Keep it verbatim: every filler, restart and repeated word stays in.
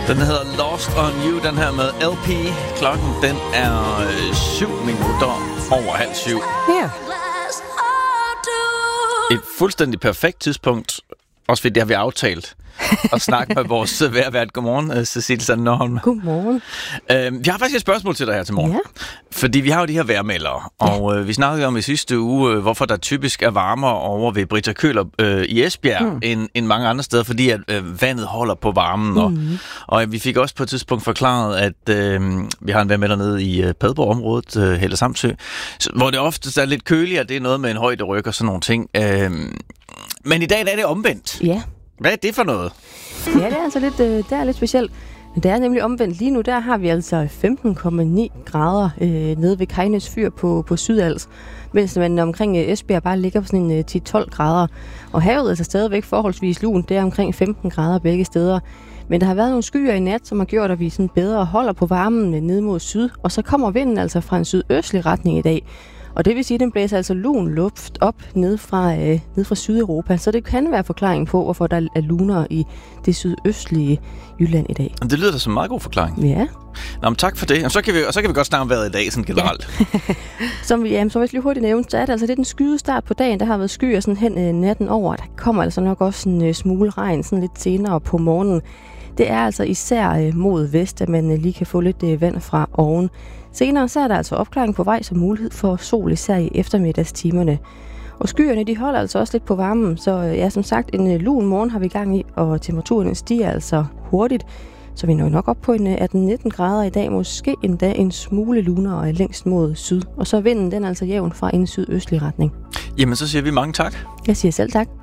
Den hedder Lost on You, den her med L P. Klokken, den er øh, syv minutter over halv syv. Ja. Et fuldstændig perfekt tidspunkt, også fordi det har vi aftalt, at snakke med vores vejrvært. Godmorgen, Cecilie Sanderholm. Godmorgen. Øh, vi har faktisk et spørgsmål til dig her til morgen. Ja. Fordi vi har jo de her vejrmeldere, og øh, vi snakkede om i sidste uge, øh, hvorfor der typisk er varmere over ved Britta Køller øh, i Esbjerg, mm. end, end mange andre steder, fordi at øh, vandet holder på varmen. Og, mm. og vi fik også på et tidspunkt forklaret, at øh, vi har en vejrmelder nede i øh, Padborg-området, øh, Helle Samsø, så, hvor det ofte er lidt køligere, det er noget med en højderyk og sådan nogle ting. Øh, men i dag er det omvendt. Ja. Hvad er det for noget? Ja, det er altså lidt, øh, det er lidt specielt. Det er nemlig omvendt. Lige nu, der har vi altså femten komma ni grader øh, nede ved Kajnes Fyr på, på Sydals, mens man omkring øh, Esbjerg bare ligger på sådan en øh, ti til tolv grader. Og havet er altså stadigvæk forholdsvis lunt. Det er omkring femten grader begge steder. Men der har været nogle skyer i nat, som har gjort, at vi sådan bedre holder på varmen ned mod syd. Og så kommer vinden altså fra en sydøstlig retning i dag. Og det vil sige, at den blæser altså lun luft op ned fra, øh, ned fra Sydeuropa. Så det kan være forklaring på, hvorfor der er luner i det sydøstlige Jylland i dag. Det lyder da som en meget god forklaring. Ja. Nå, men tak for det. Og så kan vi, og så kan vi godt snakke om vejret i dag, sådan generelt. Ja. som, jamen, som jeg lige hurtigt nævnte, så er det altså lidt en skyde start på dagen. Der har været skyer sådan hen øh, natten over. Der kommer altså nok også en øh, smule regn sådan lidt senere på morgenen. Det er altså især øh, mod vest, at man øh, lige kan få lidt øh, vand fra oven. Senere så er der altså opklaring på vej som mulighed for sol, især i eftermiddagstimerne. Og skyerne, de holder altså også lidt på varmen, så ja, som sagt, en lun morgen har vi gang i, og temperaturen stiger altså hurtigt. Så vi når nok op på en atten til nitten grader i dag, måske endda en smule lunere længst mod syd. Og så er vinden, den er altså jævn fra en sydøstlig retning. Jamen, så siger vi mange tak. Jeg siger selv tak.